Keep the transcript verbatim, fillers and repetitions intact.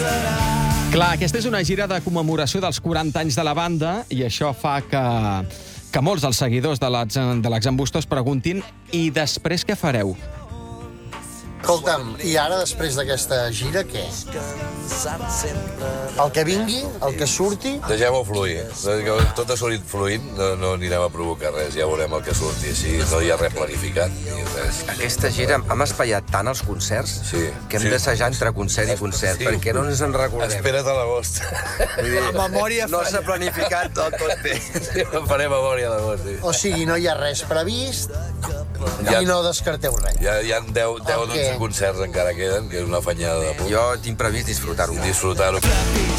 Clar, aquesta és una gira de commemoració dels quaranta anys de la banda i això fa que, que molts dels seguidors de l'Exambusto es preguntin i després què fareu? Escolta'm, i ara, després d'aquesta gira, què? El que vingui, el que surti... Deixem-ho fluir. Tot ha sortit fluint, no, no anirem a provocar res, ja veurem el que surti. Així no hi ha res planificat ni res. Aquesta gira hem espaiat tant els concerts sí, que hem sí. d'assajar entre concert i concert, sí. perquè no ens en recordem. Espera't a l'agost. La memòria no s'ha planificat tot, tot bé. Sí, faré memòria a l'agost, sí. O sigui, no hi ha res previst Ja- i no descarteu res. Hi ha, hi ha deu o dotze concerts encara queden, que és una afanyada de punt. Jo tinc previst disfrutar-ho. Disfrutar-ho.